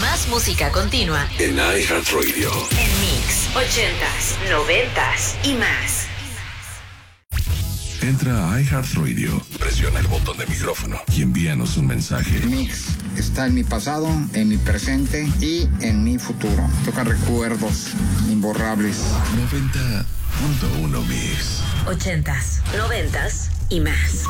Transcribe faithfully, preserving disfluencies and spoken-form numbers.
Más música continua en iHeartRadio. En Mix, ochentas, noventas y más. Entra a iHeartRadio, presiona el botón de micrófono y envíanos un mensaje. Mix está en mi pasado, en mi presente y en mi futuro. Toca recuerdos imborrables. noventa punto uno Mix. Ochentas, noventas y más.